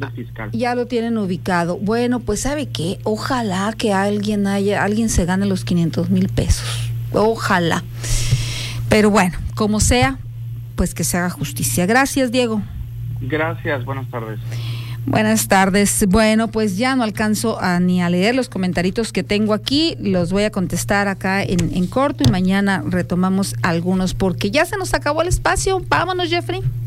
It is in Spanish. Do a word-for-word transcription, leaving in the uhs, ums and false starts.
del fiscal. Ya lo tienen ubicado. Bueno, pues ¿sabe qué? Ojalá que alguien haya, alguien se gane los quinientos mil pesos. Ojalá. Pero bueno, como sea, pues que se haga justicia. Gracias, Diego. Gracias, buenas tardes. Buenas tardes. Bueno, pues ya no alcanzo a, ni a leer los comentarios que tengo aquí, los voy a contestar acá en, en corto y mañana retomamos algunos porque ya se nos acabó el espacio. Vámonos, Jeffrey.